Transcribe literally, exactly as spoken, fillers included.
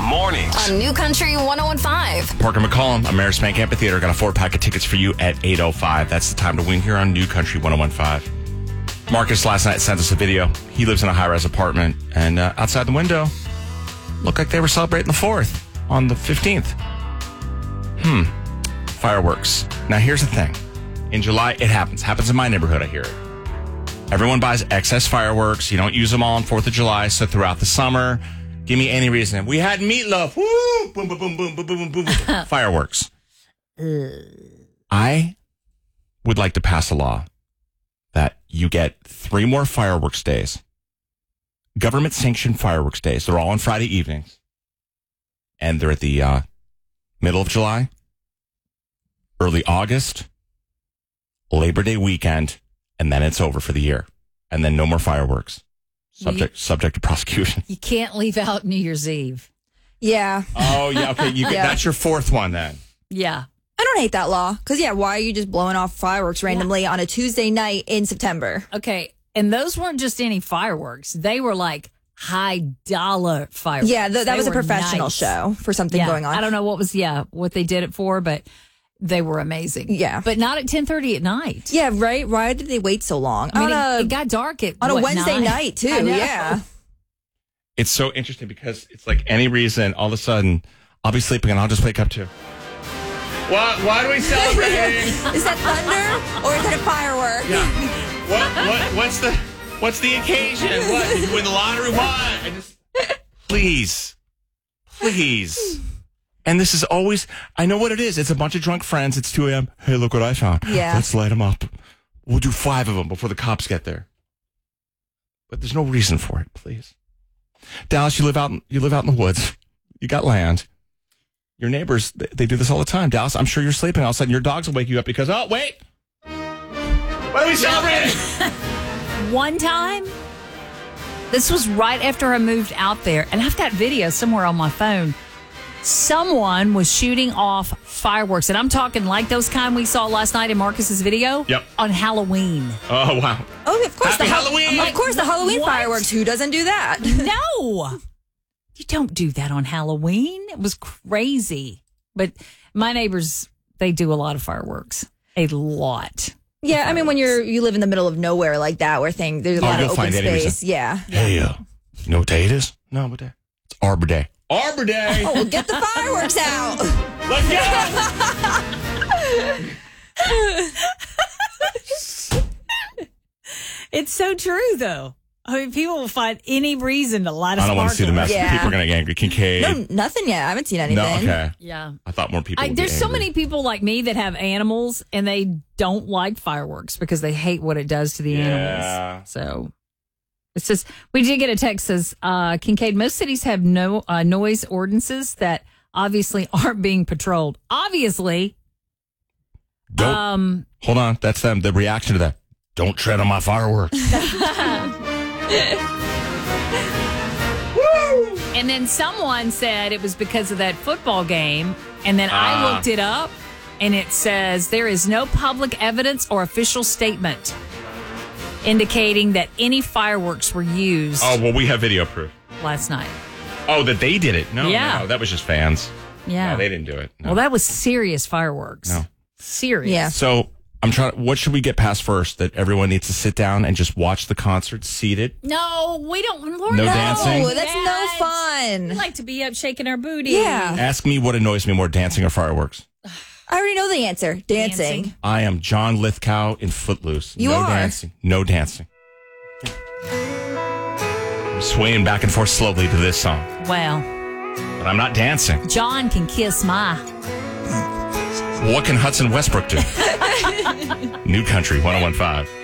mornings. On New Country one oh one five. Parker McCollum, Amerispank Amphitheater, got a four-pack of tickets for you at eight oh five. That's the time to win here on New Country one oh one five. Marcus last night sent us a video. He lives in a high-rise apartment, and uh, outside the window, looked like they were celebrating the fourth on the fifteenth. Hmm. Fireworks. Now, here's the thing. In July, it happens. Happens in my neighborhood, I hear it. Everyone buys excess fireworks. You don't use them all on fourth of July, so throughout the summer, give me any reason. We had meatloaf. Woo! Boom, boom, boom, boom, boom, boom, boom, boom. Fireworks. I would like to pass a law that you get three more fireworks days. Government-sanctioned fireworks days. They're all on Friday evenings. And they're at the uh, middle of July, early August, Labor Day weekend, and then it's over for the year. And then no more fireworks. Subject you, subject to prosecution. You can't leave out New Year's Eve. Yeah. Oh, yeah. Okay. You, yeah. That's your fourth one then. Yeah. I don't hate that law. Because, yeah, why are you just blowing off fireworks randomly yeah. on a Tuesday night in September? Okay. And those weren't just any fireworks. They were like high dollar fireworks. Yeah, th- that they was a professional nice. show for something yeah. going on. I don't know what was, yeah, what they did it for, but they were amazing. Yeah. But not at ten thirty at night. Yeah, right? Why did they wait so long? I mean, on it, a, it got dark at On what, a Wednesday nine? night, too. Yeah. It's so interesting because it's like any reason, all of a sudden, I'll be sleeping and I'll just wake up to, What? Why do we celebrate? Is that thunder or is it a firework? Yeah. What? What? What's the? What's the occasion? What? Did you win the lottery? What? I just, please, please. And this is always. I know what it is. It's a bunch of drunk friends. It's two a.m. Hey, look what I found. Yeah. Let's light them up. We'll do five of them before the cops get there. But there's no reason for it. Please, Dallas. You live out. You live out in the woods. You got land. Your neighbors, they do this all the time. Dallas, I'm sure you're sleeping. All of a sudden, your dogs will wake you up because, oh, wait. What are we celebrating? One time, this was right after I moved out there, and I've got video somewhere on my phone. Someone was shooting off fireworks, and I'm talking like those kind we saw last night in Marcus's video. Yep. On Halloween. Oh, wow. Oh, of course. Happy the Halloween. Like, of course, the Halloween what? fireworks. Who doesn't do that? No. You don't do that on Halloween. It was crazy. But my neighbors, they do a lot of fireworks. A lot. Yeah, I mean, when you're you live in the middle of nowhere like that, where thing there's a Oh, lot of you'll open find any space. reason. Yeah. Hey, uh, you know what day it is? No, what day? It's Arbor Day. Arbor Day. Oh, well, get the fireworks out. Let's go. It's so true, though. I mean, people will find any reason to light a I don't want to see the mess. Yeah. People are going to get angry. Kincaid. No, nothing yet. I haven't seen anything. No, okay. Yeah. I thought more people I, would be there's so angry. many people like me that have animals and they don't like fireworks because they hate what it does to the Yeah. animals. So it's just, we did get a text that says, uh, Kincaid, most cities have no uh, noise ordinances that obviously aren't being patrolled. Obviously. Don't, Um, hold on. That's them. The reaction to that. Don't tread on my fireworks. and then someone said it was because of that football game. And then Ah. I looked it up and it says there is no public evidence or official statement indicating that any fireworks were used Oh, well, we have video proof. last night. Oh, that they did it. No, Yeah. no, that was just fans. Yeah. No, they didn't do it. No. Well, that was serious fireworks. No. Serious. Yeah. So I'm trying. What should we get past first? That everyone needs to sit down and just watch the concert seated. No, we don't. Lord, No no. dancing? Oh, that's no Yes. fun. We like to be up shaking our booty. Yeah. Ask me what annoys me more, dancing or fireworks. I already know the answer. Dancing. Dancing. I am John Lithgow in Footloose. You no are. dancing. No dancing. I'm swaying back and forth slowly to this song, Well, but I'm not dancing. John can kiss my. What can Hudson Westbrook do? New Country one oh one five.